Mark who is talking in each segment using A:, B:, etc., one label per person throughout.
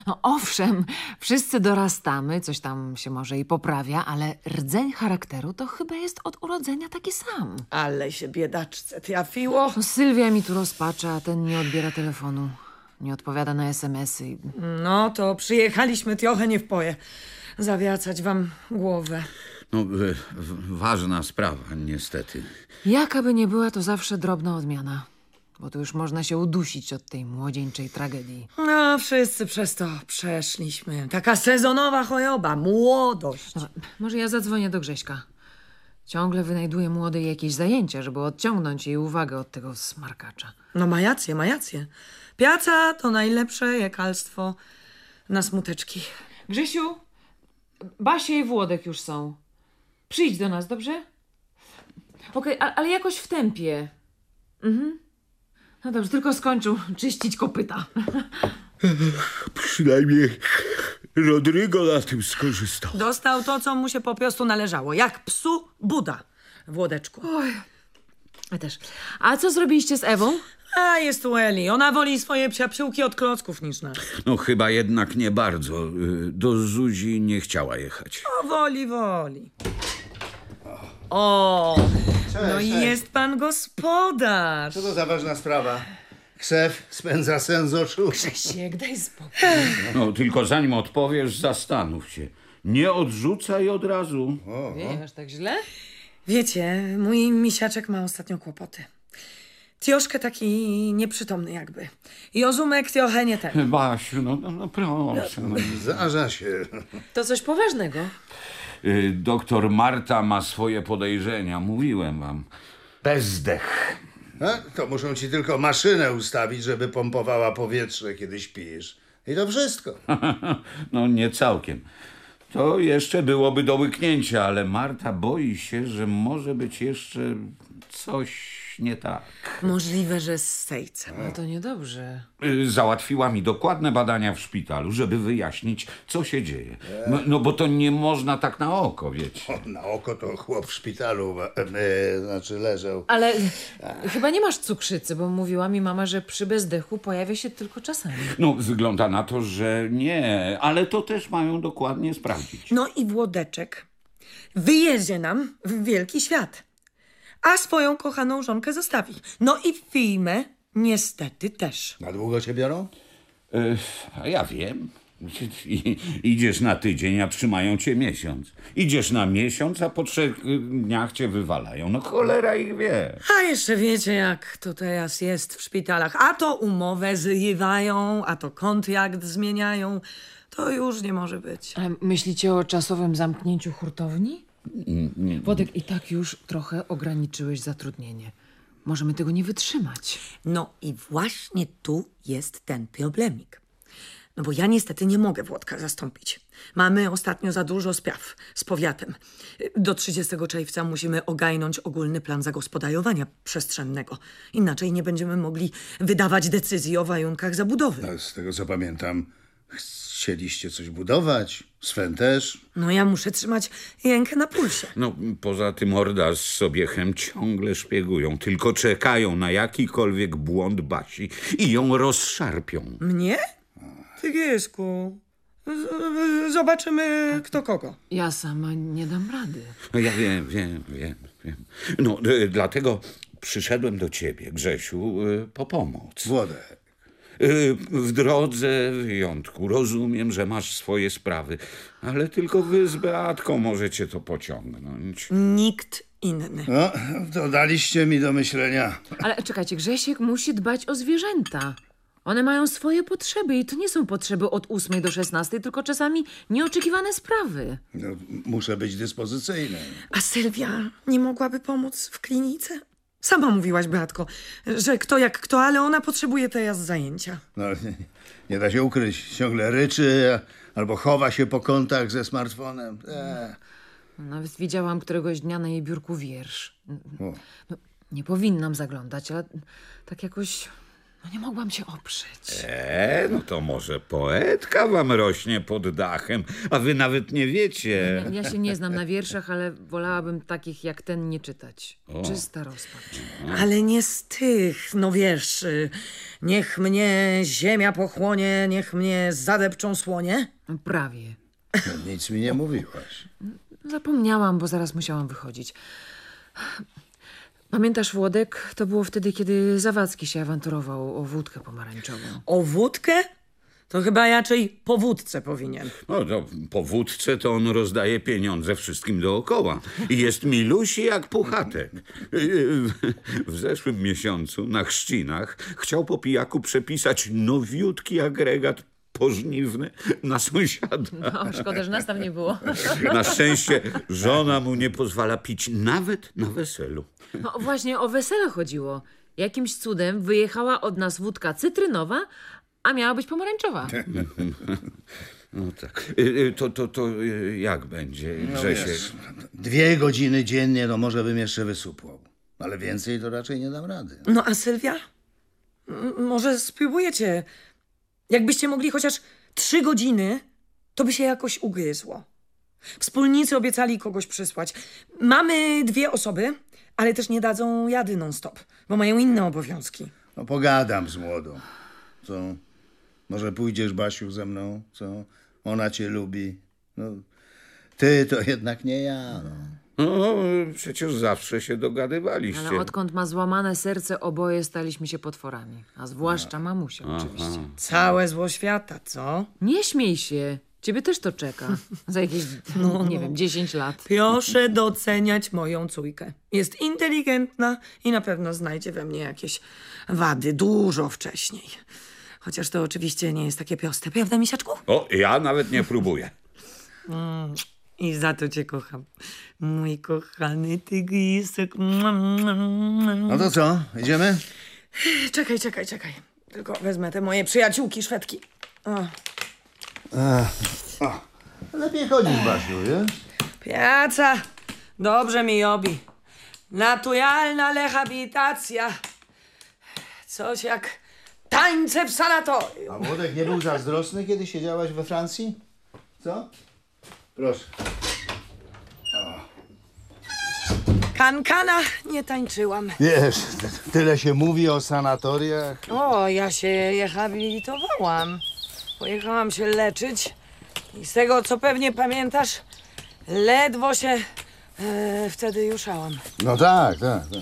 A: No owszem, wszyscy dorastamy, coś tam się może i poprawia, ale rdzeń charakteru to chyba jest od urodzenia taki sam.
B: Ale się biedaczce trafiło.
A: No Sylwia mi tu rozpacza, a ten nie odbiera telefonu. Nie odpowiada na SMS-y.
B: No to przyjechaliśmy trochę nie w poje. Zawiacać wam głowę.
C: No, ważna sprawa, niestety.
A: Jaka by nie była, to zawsze drobna odmiana. Bo tu już można się udusić od tej młodzieńczej tragedii.
B: No, wszyscy przez to przeszliśmy. Taka sezonowa choroba, młodość.
A: Dobra, może ja zadzwonię do Grześka. Ciągle wynajduje młodej jakieś zajęcia, żeby odciągnąć jej uwagę od tego smarkacza.
B: No ma rację, ma rację. Praca to najlepsze lekarstwo na smuteczki.
A: Grzesiu, Basia i Włodek już są. Przyjdź do nas, dobrze? Okej, ale jakoś w tempie. No dobrze, tylko skończył czyścić kopyta.
C: Przynajmniej Rodrygo na tym skorzystał.
B: Dostał to, co mu się po prostu należało. Jak psu Buda, Włodeczku.
A: Ja też. A co zrobiliście z Ewą?
B: A jest tu Eli. Ona woli swoje psiapsiłki od klocków niż nas.
C: No chyba jednak nie bardzo. Do Zuzi nie chciała jechać.
B: O, woli. O, no i jest pan gospodarz.
D: Co to za ważna sprawa? Krzew spędza sen z oczu.
A: Grzesiek, daj spokój.
C: No tylko zanim odpowiesz, zastanów się. Nie odrzucaj od razu.
A: Nie, aż tak źle?
B: Wiecie, mój misiaczek ma ostatnio kłopoty. Troszkę taki nieprzytomny jakby. Jozumek trochę nie ten.
C: Basiu, no proszę. No.
D: Zdarza się.
A: To coś poważnego.
C: Doktor Marta ma swoje podejrzenia, mówiłem wam. Bezdech.
D: A, to muszą ci tylko maszynę ustawić, żeby pompowała powietrze, kiedy śpisz. I to wszystko.
C: No nie całkiem. To jeszcze byłoby do łyknięcia, ale Marta boi się, że może być jeszcze coś nie tak.
B: Możliwe, że z sejcem.
A: No to niedobrze.
C: Załatwiła mi dokładne badania w szpitalu, żeby wyjaśnić, co się dzieje. No bo to nie można tak na oko, wiecie.
D: Na oko to chłop w szpitalu, znaczy leżał.
A: Ale chyba nie masz cukrzycy, bo mówiła mi mama, że przy bezdechu pojawia się tylko czasami.
C: No wygląda na to, że nie, ale to też mają dokładnie sprawdzić.
B: No i Włodeczek wyjedzie nam w wielki świat. A swoją kochaną żonkę zostawi. No i filmę niestety też.
D: Na długo cię biorą?
C: A ja wiem. Idziesz na tydzień, a trzymają cię miesiąc. Idziesz na miesiąc, a po 3 dniach cię wywalają. No cholera ich wie.
B: A jeszcze wiecie, jak to teraz jest w szpitalach. A to umowę zrywają, a to kontrakt zmieniają. To już nie może być.
A: Ale myślicie o czasowym zamknięciu hurtowni?
C: Nie.
A: Wodek, i tak już trochę ograniczyłeś zatrudnienie. Możemy tego nie wytrzymać.
B: No i właśnie tu jest ten problemik. No bo ja niestety nie mogę Włodka zastąpić. Mamy ostatnio za dużo spraw z powiatem. Do 30 czerwca musimy ogarnąć ogólny plan zagospodarowania przestrzennego. Inaczej nie będziemy mogli wydawać decyzji o warunkach zabudowy.
D: No, z tego co pamiętam, chcieliście coś budować. Sven też.
B: No ja muszę trzymać rękę na pulsie.
C: No poza tym Orda z Sobiechem ciągle szpiegują. Tylko czekają na jakikolwiek błąd Basi i ją rozszarpią.
B: Mnie? Ty Giesku. Zobaczymy kto kogo.
A: Ja sama nie dam rady.
C: No ja wiem. No dlatego przyszedłem do ciebie, Grzesiu, po pomoc.
D: Włodek.
C: W drodze, wyjątku. Rozumiem, że masz swoje sprawy, ale tylko wy z Beatką możecie to pociągnąć.
B: Nikt inny.
D: No, dodaliście mi do myślenia.
A: Ale czekajcie, Grzesiek musi dbać o zwierzęta. One mają swoje potrzeby i to nie są potrzeby od 8 do 16, tylko czasami nieoczekiwane sprawy.
D: No, muszę być dyspozycyjny.
B: A Sylwia nie mogłaby pomóc w klinice? Sama mówiłaś, Beatko, że kto jak kto, ale ona potrzebuje teraz zajęcia.
D: No, nie da się ukryć. Ciągle ryczy albo chowa się po kątach ze smartfonem.
A: Nawet widziałam któregoś dnia na jej biurku wiersz.
D: O.
A: No, nie powinnam zaglądać, ale tak jakoś No nie mogłam się oprzeć.
C: No to może poetka wam rośnie pod dachem, a wy nawet nie wiecie.
A: Ja się nie znam na wierszach, ale wolałabym takich jak ten nie czytać. Czysta rozpacz.
B: Ale nie z tych, no wiesz, niech mnie ziemia pochłonie, niech mnie zadepczą słonie.
A: No, prawie.
D: Nic mi nie mówiłaś.
A: Zapomniałam, bo zaraz musiałam wychodzić. Pamiętasz, Włodek? To było wtedy, kiedy Zawadzki się awanturował o wódkę pomarańczową.
B: O wódkę? To chyba raczej po wódce powinien.
C: No to po wódce to on rozdaje pieniądze wszystkim dookoła. I jest milusi jak puchatek. W zeszłym miesiącu na chrzcinach chciał po pijaku przepisać nowiutki agregat pożniwny na sąsiada.
A: No, szkoda, że nas tam nie było.
C: Na szczęście żona mu nie pozwala pić nawet na weselu.
A: No właśnie o wesele chodziło. Jakimś cudem wyjechała od nas wódka cytrynowa, a miała być pomarańczowa.
C: No tak. To jak będzie,
D: No
C: Grzesiek?
D: wiesz, 2 godziny dziennie, no może bym jeszcze wysupłał. Ale więcej to raczej nie dam rady.
B: No a Sylwia? Może spróbujecie? Jakbyście mogli chociaż 3 godziny, to by się jakoś ugryzło. Wspólnicy obiecali kogoś przysłać. Mamy 2 osoby, ale też nie dadzą jady non-stop, bo mają inne obowiązki.
D: No pogadam z młodą. Co? Może pójdziesz, Basiu, ze mną? Co? Ona cię lubi. No, ty to jednak nie ja. No.
C: No, przecież zawsze się dogadywaliście.
A: Ale odkąd ma złamane serce, oboje staliśmy się potworami. A zwłaszcza mamusia, oczywiście.
B: Całe zło świata, co?
A: Nie śmiej się. Ciebie też to czeka. Za jakieś, nie wiem, 10 lat.
B: Proszę doceniać moją córkę. Jest inteligentna i na pewno znajdzie we mnie jakieś wady dużo wcześniej. Chociaż to oczywiście nie jest takie proste, prawda, misiaczku?
C: O, ja nawet nie próbuję.
B: I za to cię kocham. Mój kochany tygrysek.
D: No to co? Idziemy?
B: Czekaj. Tylko wezmę te moje przyjaciółki Szwedki. O.
D: Lepiej chodzić, Basiu, wiesz?
B: Praca. Dobrze mi robi. Naturalna rehabilitacja. Coś jak tańce w sanatorium.
D: A Młodek nie był zazdrosny, kiedy siedziałaś we Francji? Co? Proszę.
B: Kankana nie tańczyłam.
D: Wiesz, tyle się mówi o sanatoriach.
B: O, ja się rehabilitowałam. Pojechałam się leczyć i z tego, co pewnie pamiętasz, ledwo się wtedy juszałam.
D: No tak.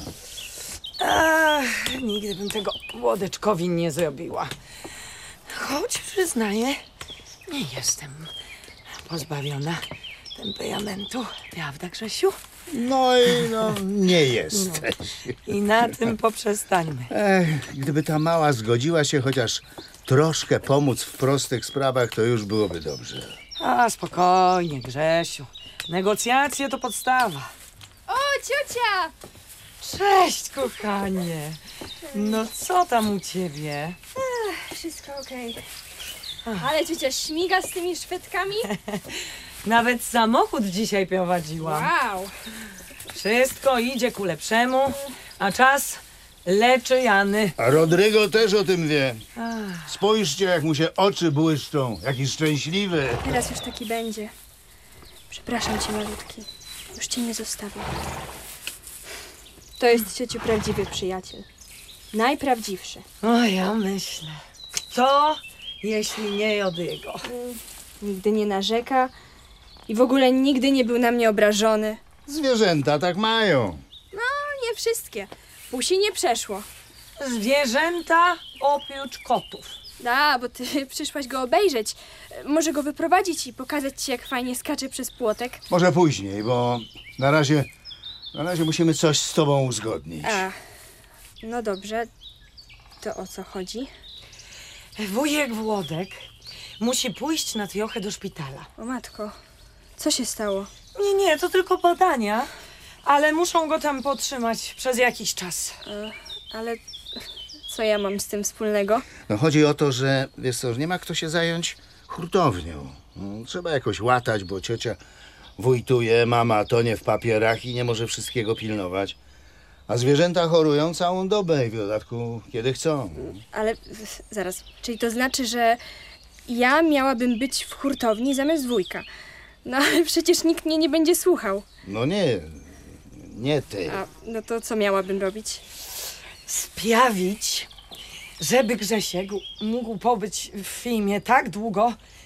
B: Nigdy bym tego Włodeczkowi nie zrobiła. Choć przyznaję, nie jestem pozbawiona temperamentu. Prawda, Grzesiu?
D: No i nie jesteś.
B: I na tym poprzestańmy.
D: Gdyby ta mała zgodziła się chociaż troszkę pomóc w prostych sprawach, to już byłoby dobrze.
B: A, spokojnie, Grzesiu. Negocjacje to podstawa.
E: O, ciocia!
B: Cześć, kochanie. No co tam u ciebie?
E: Wszystko okej. Ale ciocia śmiga z tymi Szwedkami?
B: Nawet samochód dzisiaj prowadziłam.
E: Wow!
B: Wszystko idzie ku lepszemu, a czas leczy Jany.
D: A Rodrygo też o tym wie. Spójrzcie, jak mu się oczy błyszczą. Jaki szczęśliwy.
E: Teraz już taki będzie. Przepraszam cię, malutki. Już cię nie zostawię. To jest, ciociu, prawdziwy przyjaciel. Najprawdziwszy.
B: O, ja myślę. Kto, jeśli nie Rodrygo?
E: Nigdy nie narzeka i w ogóle nigdy nie był na mnie obrażony.
D: Zwierzęta tak mają.
E: No, nie wszystkie. Musi nie przeszło.
B: Zwierzęta oprócz kotów.
E: Da, bo ty przyszłaś go obejrzeć. Może go wyprowadzić i pokazać ci, jak fajnie skacze przez płotek.
D: Może później, bo na razie musimy coś z tobą uzgodnić.
E: A, no dobrze. To o co chodzi?
B: Wujek Włodek musi pójść na trochę do szpitala.
E: O matko, co się stało?
B: Nie, to tylko badania, ale muszą go tam potrzymać przez jakiś czas.
E: Ale co ja mam z tym wspólnego?
D: No chodzi o to, że wiesz co, że nie ma kto się zająć hurtownią. No, trzeba jakoś łatać, bo ciocia wójtuje, mama tonie w papierach i nie może wszystkiego pilnować. A zwierzęta chorują całą dobę i w dodatku kiedy chcą.
E: Ale zaraz, czyli to znaczy, że ja miałabym być w hurtowni zamiast wujka. No ale przecież nikt mnie nie będzie słuchał.
D: No nie ty.
E: A no to co miałabym robić?
B: Sprawić, żeby Grzesiek mógł pobyć w filmie tak długo,